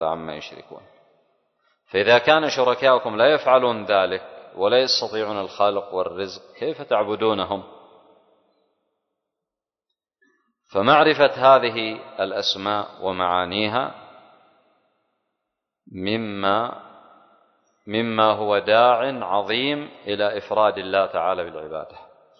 عما يشركون. فإذا كان شركاؤكم لا يفعلون ذلك ولا يستطيعون الخلق والرزق كيف تعبدونهم؟ فمعرفة هذه الأسماء ومعانيها مما هو داع عظيم إلى إفراد الله تعالى بالعبادة.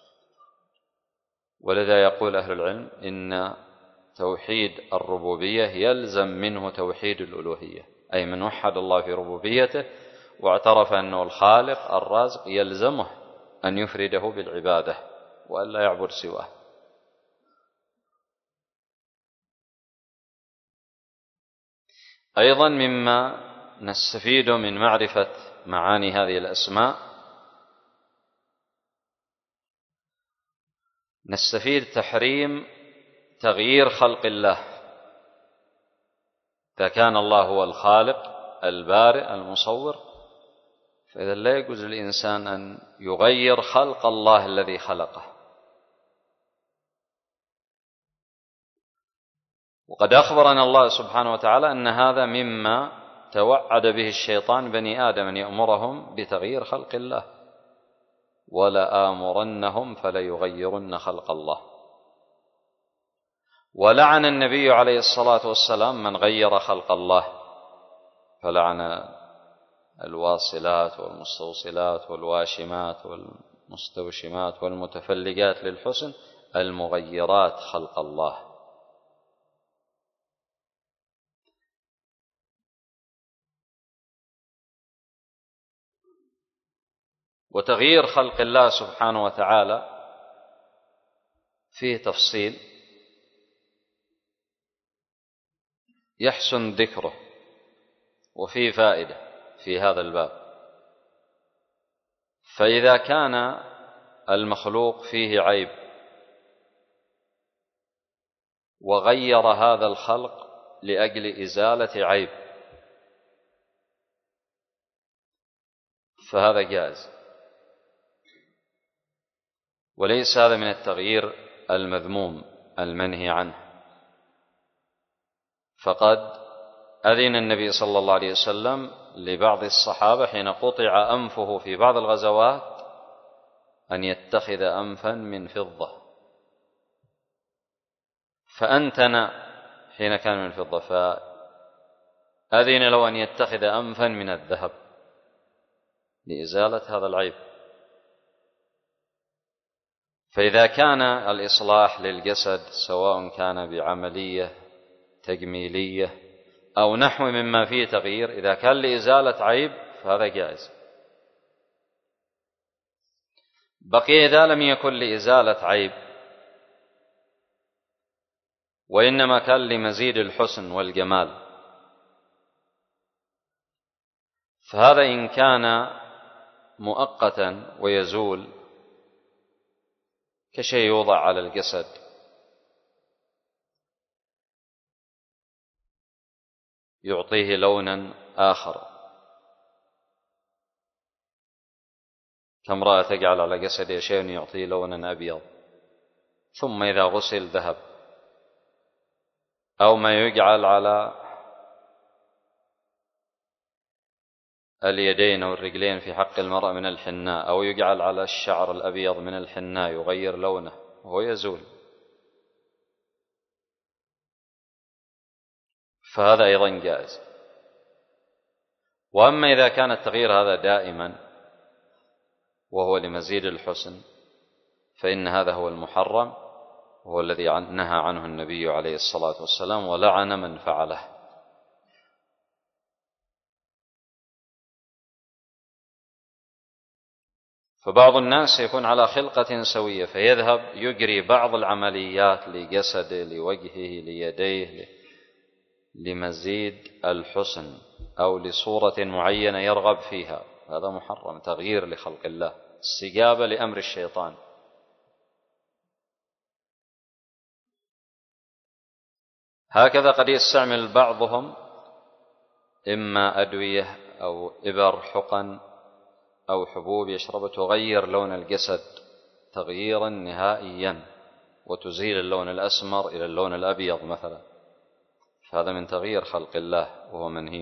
ولذا يقول أهل العلم إن توحيد الربوبية يلزم منه توحيد الألوهية، أي من وحد الله في ربوبيته واعترف أنه الخالق الرازق يلزمه أن يفرده بالعبادة وأن لا يعبد سواه. أيضا مما نستفيد من معرفة معاني هذه الأسماء نستفيد تحريم تغيير خلق الله. إذا كان الله هو الخالق البارئ المصور، فإذا لا يجوز للإنسان أن يغير خلق الله الذي خلقه. وقد أخبرنا الله سبحانه وتعالى أن هذا مما توعد به الشيطان بني آدم أن يأمرهم بتغيير خلق الله، ولآمرنهم فليغيرن خلق الله. ولعن النبي عليه الصلاة والسلام من غير خلق الله، فلعن الواصلات والمستوصلات والواشمات والمستوشمات والمتفلجات للحسن المغيرات خلق الله. وتغيير خلق الله سبحانه وتعالى فيه تفصيل يحسن ذكره وفيه فائدة في هذا الباب. فإذا كان المخلوق فيه عيب وغير هذا الخلق لأجل إزالة عيب فهذا جائز، وليس هذا من التغيير المذموم المنهي عنه. فقد أذن النبي صلى الله عليه وسلم لبعض الصحابة حين قطع أنفه في بعض الغزوات أن يتخذ أنفا من فضة، فأنتن حين كان من فضة، فأذن له أن يتخذ أنفا من الذهب لإزالة هذا العيب. فإذا كان الإصلاح للجسد سواء كان بعملية تجميلية أو نحو مما فيه تغيير، إذا كان لإزالة عيب فهذا جائز. بقي إذا لم يكن لإزالة عيب وإنما كان لمزيد الحسن والجمال، فهذا إن كان مؤقتا ويزول كشيء يوضع على الجسد يعطيه لونا آخر، كامرأة تجعل على جسدها شيء يعطيه لونا أبيض ثم إذا غسل ذهب، أو ما يجعل على اليدين أو الرجلين في حق المرأة من الحناء، أو يجعل على الشعر الأبيض من الحناء يغير لونه وهو يزول، فهذا أيضا جائز. وأما إذا كان التغيير هذا دائما وهو لمزيد الحسن فإن هذا هو المحرم، وهو الذي نهى عنه النبي عليه الصلاة والسلام ولعن من فعله. فبعض الناس يكون على خلقة سوية فيذهب يجري بعض العمليات لجسده لوجهه ليديه لمزيد الحسن أو لصورة معينة يرغب فيها، هذا محرم، تغيير لخلق الله، استجابة لأمر الشيطان. هكذا قد يستعمل بعضهم إما أدوية أو إبر حقن أو حبوب يشرب تغير لون الجسد تغييرا نهائيا وتزيل اللون الأسمر إلى اللون الأبيض مثلا، فهذا من تغيير خلق الله وهو منهي